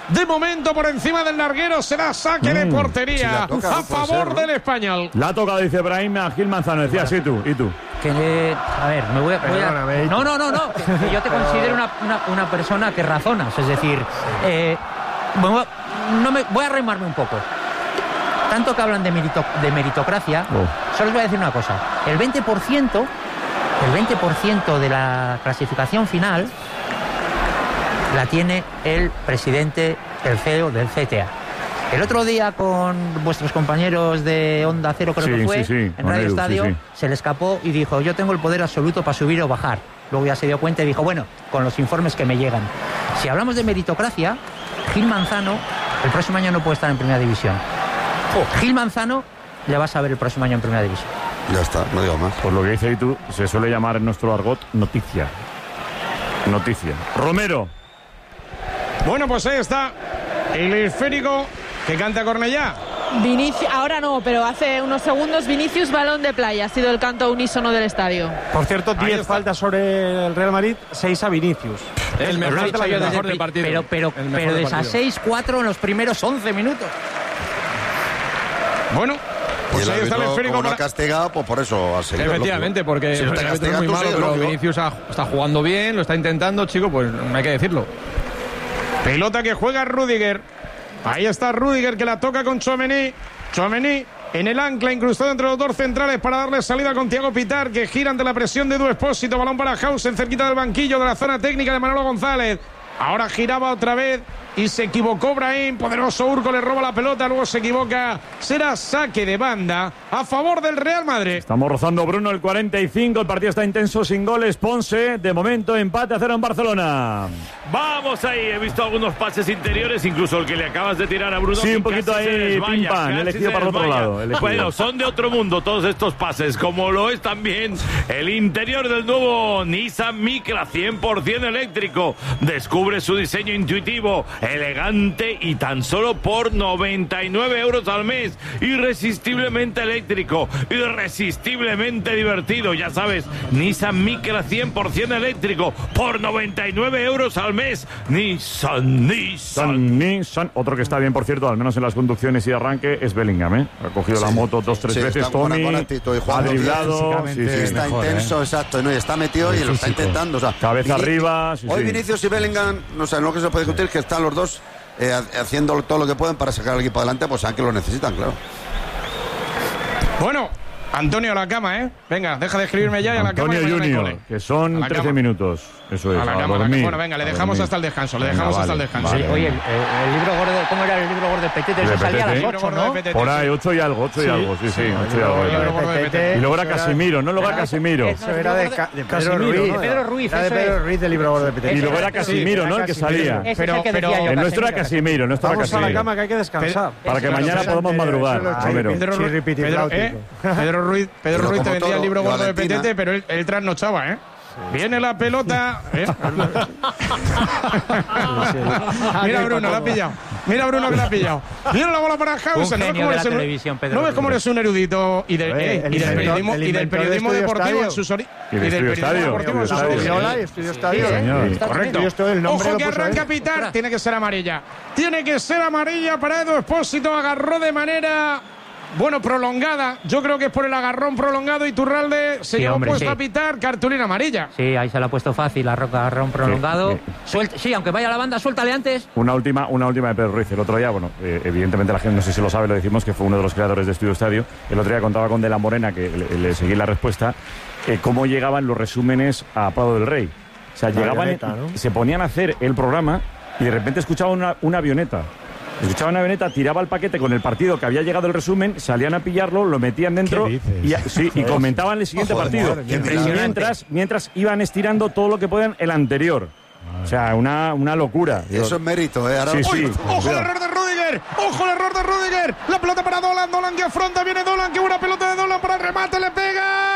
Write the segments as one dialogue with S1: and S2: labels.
S1: De momento por encima del larguero será saque de portería a favor del Español.
S2: La toca, dice Brahim, a Gil Manzano. Decías, ¿y tú?
S3: A ver, me voy a... No. Que yo te considero una persona que razonas. Es decir, voy a remarme un poco. Tanto que hablan de meritocracia, solo os voy a decir una cosa. El 20% de la clasificación final la tiene el presidente, el CEO del CTA. El otro día con vuestros compañeros de Onda Cero, creo que fue, en Radio Estadio, se le escapó y dijo, yo tengo el poder absoluto para subir o bajar. Luego ya se dio cuenta y dijo, bueno, con los informes que me llegan. Si hablamos de meritocracia, Gil Manzano el próximo año no puede estar en Primera División. Gil Manzano le vas a ver el próximo año en Primera División.
S4: Ya está, no digo más.
S2: Por lo que dice Itu, se suele llamar en nuestro argot noticia. Romero.
S1: Bueno, pues ahí está el esférico que canta Cornellá.
S5: Vinicius, ahora no, pero hace unos segundos Vinicius, balón de playa, ha sido el canto unísono del estadio.
S6: Por cierto, 10 faltas sobre el Real Madrid, 6 a Vinicius.
S3: El mejor del partido. Pero de esas 6-4 en los primeros 11 minutos.
S1: Bueno, pues ahí está el esférico.
S4: Como no ha castigado, pues por eso ha seguido.
S7: Efectivamente, porque
S4: si no te castiga,
S7: es muy malo, pero
S4: lógico.
S7: Vinicius está jugando bien, lo está intentando, chico, pues no hay que decirlo.
S1: Pelota que juega Rüdiger. Ahí está Rüdiger que la toca con Tchouaméni. Tchouaméni en el ancla, incrustado entre los dos centrales para darle salida con Thiago Pitar, que gira ante la presión de Edu Expósito. Balón para Hausen, cerquita del banquillo de la zona técnica de Manolo González. Ahora giraba otra vez y se equivocó Brahim. Poderoso Urco le roba la pelota, luego se equivoca. Será saque de banda a favor del Real Madrid.
S2: Estamos rozando, Bruno, el 45. El partido está intenso, sin goles. Ponce, de momento, empate a 0 en Barcelona.
S8: Vamos ahí, he visto algunos pases interiores, incluso el que le acabas de tirar a Bruno.
S2: Sí, un poquito ahí, pim pam, elegido para el otro lado.
S8: Bueno, son de otro mundo todos estos pases, como lo es también el interior del nuevo Nissan Micra 100% eléctrico. Descubre su diseño intuitivo, elegante y tan solo por 99 euros al mes. Irresistiblemente eléctrico, irresistiblemente divertido. Ya sabes, Nissan Micra 100% eléctrico por 99 euros al mes. Nissan.
S2: Otro que está bien, por cierto, al menos en las conducciones y arranque, es Bellingham, ¿eh? Ha cogido la moto 2-3 veces, Tommy, ha driblado.
S4: Está intenso, exacto, ¿no? Y está metido y lo está intentando. O sea,
S2: cabeza arriba.
S4: Hoy Vinicius y Bellingham, no sé, lo que se puede discutir es que están los dos haciendo todo lo que pueden para sacar al equipo adelante, pues saben que lo necesitan, claro.
S1: Bueno, Antonio, a la cama, ¿eh? Venga, deja de escribirme ya y a la cama.
S2: Antonio Junior, que son 13 minutos. Eso es.
S1: A la cama, bueno, venga, le dejamos hasta el descanso. Hasta el descanso.
S3: Vale. Oye, el libro gordo, ¿cómo era el libro gordo de Petete? Eso salía a las 8, ¿no?
S2: Por ahí, 8 y algo, sí, 8 y algo. Y luego era Casimiro, ¿no? Luego era Casimiro.
S6: Eso era de Pedro Ruiz.
S3: De Pedro Ruiz.
S6: Era de Pedro Ruiz del libro gordo de Petete.
S2: Y luego era Casimiro, ¿no? El que salía.
S3: Pero
S2: el nuestro era Casimiro, no estaba
S6: Vamos a la
S2: Casimiro.
S6: cama que hay que descansar.
S2: Para que mañana podamos madrugar.
S1: Pedro Ruiz te vendía el libro gordo de Petete, pero él trasnochaba, ¿eh? Viene la pelota. Mira Bruno, la ha pillado. Mira Bruno que la ha pillado. Mira la bola para Hausen. ¿No ves cómo eres un erudito y del periodismo deportivo en sus orígenes?
S2: Y del periodismo deportivo en sus orígenes.
S6: Estudio Estadio.
S1: Correcto. Ojo que arranca Pitar. Tiene que ser amarilla. Tiene que ser amarilla para Edu Expósito. Agarró de manera... Bueno, prolongada. Yo creo que es por el agarrón prolongado. Iturralde se llevó puesto a Pitar, cartulina amarilla.
S3: Sí, ahí se la ha puesto fácil, agarrón prolongado. Sí, aunque vaya a la banda, suéltale antes.
S2: Una última de Pedro Ruiz. El otro día, bueno, evidentemente la gente no sé si lo sabe, lo decimos, que fue uno de los creadores de Estudio Estadio. El otro día contaba con De la Morena, que le seguí la respuesta, cómo llegaban los resúmenes a Prado del Rey. O sea, llegaban, se ponían a hacer el programa y de repente escuchaban una avioneta. Escuchaba una avioneta, tiraba el paquete con el partido que había llegado el resumen, salían a pillarlo, lo metían dentro y comentaban el siguiente partido. Mientras iban estirando todo lo que podían el anterior. O sea, una locura.
S4: Eso es mérito, ¿eh?
S1: ¡Ojo el error de Rüdiger! ¡Ojo el error de Rüdiger! La pelota para Dolan que afronta, viene Dolan, que buena pelota de Dolan para el remate, le pega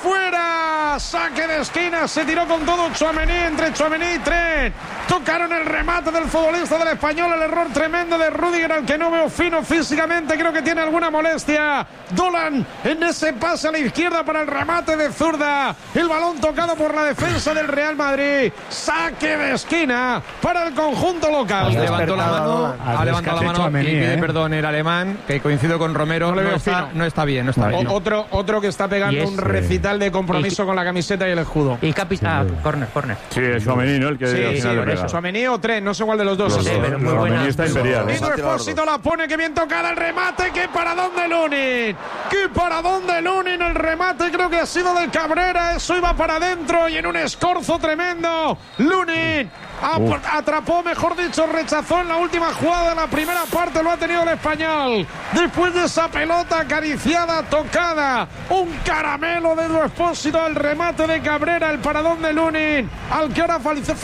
S1: fuera. Saque de esquina, se tiró con todo Tchouaméni, entre Tchouaméni y Trent. Tocaron el remate del futbolista del Español, el error tremendo de Rüdiger, al que no veo fino físicamente, creo que tiene alguna molestia. Dolan en ese pase a la izquierda para el remate de zurda. El balón tocado por la defensa del Real Madrid. Saque de esquina para el conjunto local.
S7: Levantó la mano, ha levantado la mano y pide perdón el alemán, que coincido con Romero, no está bien.
S1: Otro que está pegando un recital de compromiso con la camiseta y el escudo.
S3: Y corner.
S2: Sí, es Tchouaméni, ¿no? El que al final le pega.
S1: Tchouaméni o Trent, no sé cuál de los dos.
S2: Tchouaméni está imperial.
S1: Y Despósito la pone, que bien tocada el remate. ¡Qué paradón de Lunin! ¡Qué paradón de Lunin! El remate creo que ha sido de Cabrera. Eso iba para adentro y en un escorzo tremendo. Lunin atrapó, mejor dicho, rechazó en la última jugada de la primera parte. Lo ha tenido el Español. Después de esa pelota acariciada, tocada. Un caramelo de Despósito. El remate de Cabrera, el paradón de Lunin. Al que ahora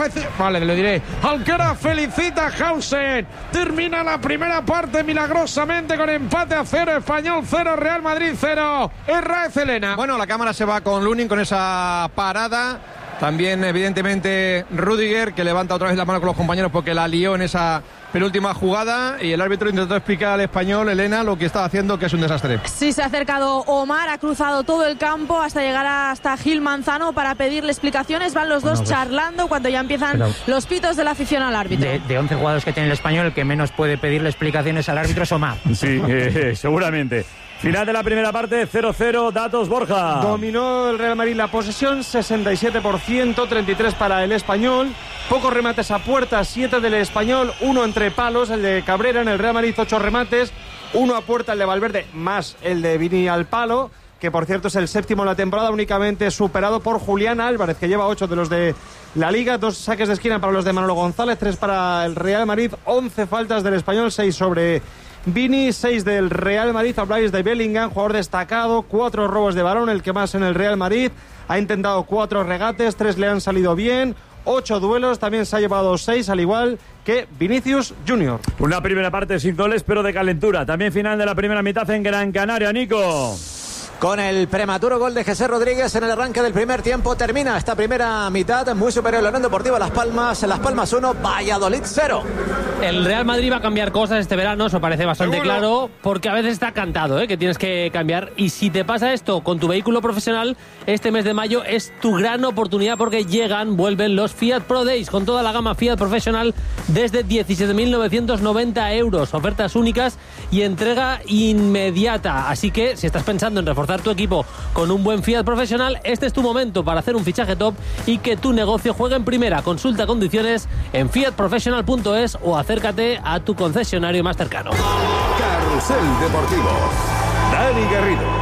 S1: felicita Hausen. Termina la primera parte milagrosamente con empate a 0. Español 0, Real Madrid 0. Herrera Celena.
S7: Bueno, la cámara se va con Lunin con esa parada. También, evidentemente, Rüdiger, que levanta otra vez la mano con los compañeros porque la lió en esa penúltima jugada. Y el árbitro intentó explicar al Español, Elena, lo que estaba haciendo, que es un desastre.
S5: Sí, se ha acercado Omar, ha cruzado todo el campo hasta llegar hasta Gil Manzano para pedirle explicaciones. Van los dos charlando cuando ya empiezan los pitos de la afición al árbitro.
S3: De 11 jugadores que tiene el Español, el que menos puede pedirle explicaciones al árbitro es Omar.
S2: Sí, seguramente. Final de la primera parte, 0-0, datos Borja.
S6: Dominó el Real Madrid la posesión, 67%, 33% para el Español. Pocos remates a puerta, 7 del Español, 1 entre palos, el de Cabrera. En el Real Madrid 8 remates, 1 a puerta el de Valverde, más el de Vini al palo, que por cierto es el séptimo en la temporada, únicamente superado por Julián Álvarez, que lleva 8 de los de la Liga. 2 saques de esquina para los de Manolo González, 3 para el Real Madrid, 11 faltas del Español, 6 sobre Vini, 6 del Real Madrid. Habláis de Bellingham, jugador destacado, 4 robos de balón, el que más en el Real Madrid. Ha intentado 4 regates, 3 le han salido bien, 8 duelos, también se ha llevado 6, al igual que Vinicius Junior.
S2: Una primera parte sin goles, pero de calentura. También final de la primera mitad en Gran Canaria, Nico.
S9: Con el prematuro gol de Jesús Rodríguez en el arranque del primer tiempo, termina esta primera mitad muy superior a la Unión Deportiva Las Palmas 1, Valladolid 0.
S10: El Real Madrid va a cambiar cosas este verano, eso parece bastante claro, porque a veces está cantado, que tienes que cambiar. Y si te pasa esto con tu vehículo profesional, este mes de mayo es tu gran oportunidad porque vuelven los Fiat Pro Days con toda la gama Fiat Professional desde 17.990 euros. Ofertas únicas y entrega inmediata. Así que si estás pensando en reforzar tu equipo con un buen Fiat Profesional, este es tu momento para hacer un fichaje top y que tu negocio juegue en primera. Consulta condiciones en fiatprofessional.es o acércate a tu concesionario más cercano.
S11: Carrusel Deportivo. Dani Garrido.